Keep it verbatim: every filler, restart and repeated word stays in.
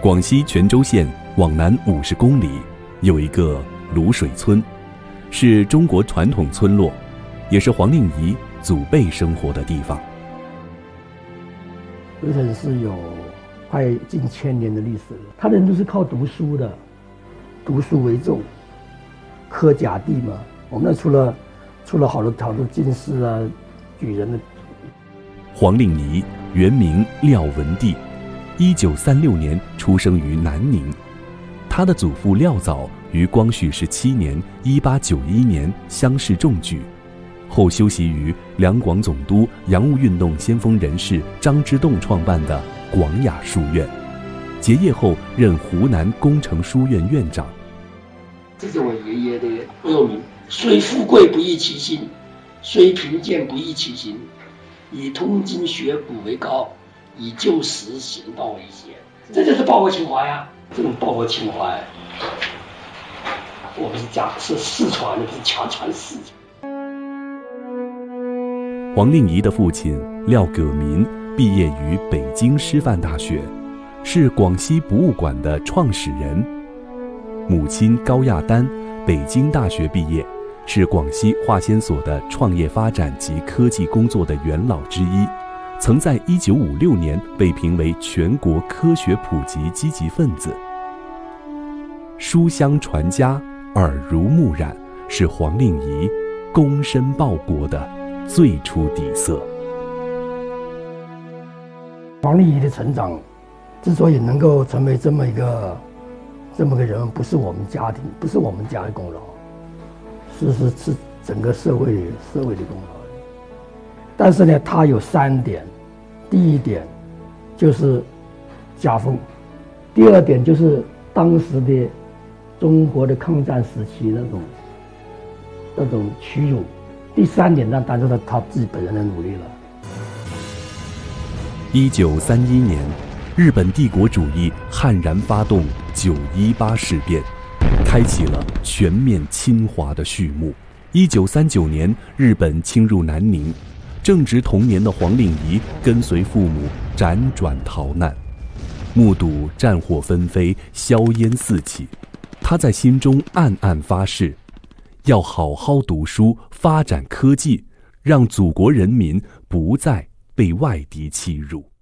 广西全州县往南五十公里有一个卤水村，是中国传统村落，也是黄令仪祖辈生活的地方。 这城市有快近千年的历史了，他人都是靠读书的，读书为重，科甲第嘛。我们那出了出了好多好多进士啊、举人的。 黄令仪原名廖文帝，一九三六年出生于南宁。他的祖父廖藻于光绪十七年（一八九一年）乡试中举，后修习于两广总督、洋务运动先锋人士张之洞创办的广雅书院。结业后任湖南工程书院院长。 这是我爷爷的恶名：虽富贵不易其心，虽贫贱不易其行。以通经学古为高，以旧时行道为先。这就是报国情怀啊！这种报国情怀，我们是讲是世传的，不是强传世。 黄令仪的父亲廖葛民毕业于北京师范大学，是广西博物馆的创始人。母亲高亚丹北京大学毕业，是广西化纤所的创业发展及科技工作的元老之一，曾在一九五六年被评为全国科学普及积极分子。书香传家，耳濡目染，是黄令仪躬身报国的最初底色。 黄令仪的成长之所以能够成为这么一个这么个人，不是我们家庭，不是我们家的功劳，是是是整个社会社会的功劳。但是呢，他有三点：第一点就是家风，第二点就是当时的中国的抗战时期那种那种屈辱，第三点呢，当然是他自己本人的努力了。 一九三一年，日本帝国主义悍然发动九一八事变，开启了全面侵华的序幕。一九三九年，日本侵入南宁，正值童年的黄令仪跟随父母辗转逃难，目睹战火纷飞，硝烟四起，他在心中暗暗发誓，要好好读书，发展科技，让祖国人民不再被外敌欺辱。